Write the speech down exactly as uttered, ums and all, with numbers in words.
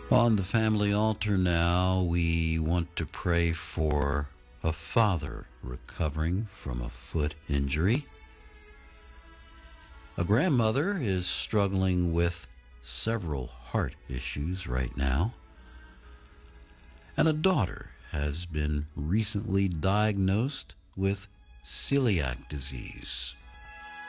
On the family altar now, we want to pray for a father recovering from a foot injury. A grandmother is struggling with several heart issues right now. And a daughter has been recently diagnosed with celiac disease.